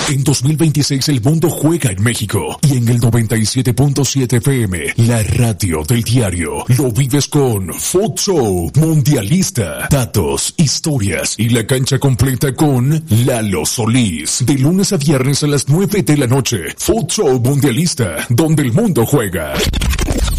En 2026 el mundo juega en México y en el 97.7 FM, la radio del diario, lo vives con Food Show Mundialista. Datos, historias y la cancha completa con Lalo Solís. De lunes a viernes a las 9 de la noche. Food Show Mundialista, donde el mundo juega.